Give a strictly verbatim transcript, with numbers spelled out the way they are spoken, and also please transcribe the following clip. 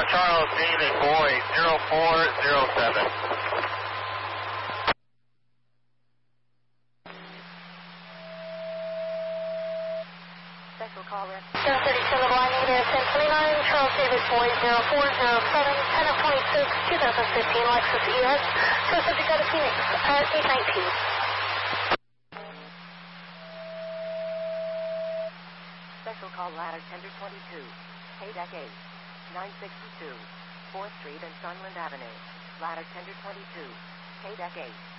Charles, David, boy, zero four zero seven. Special call in. seven thirty-seven, line negative, ten twenty-nine, Charles David, boy, zero four zero seven, ten of twenty-six, twenty fifteen, Lexus E S, first subject out of Phoenix, at eight nineteen. Special call ladder tender twenty-two, K deck eight, nine sixty-two, fourth Street and Sunland Avenue, ladder tender twenty-two, K deck eight.